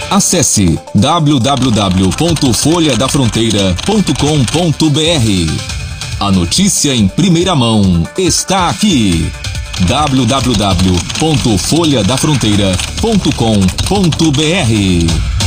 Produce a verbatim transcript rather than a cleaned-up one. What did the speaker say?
Acesse w w w ponto folha da fronteira ponto com ponto b r. A notícia em primeira mão está aqui. w w w ponto folha da fronteira ponto com ponto b r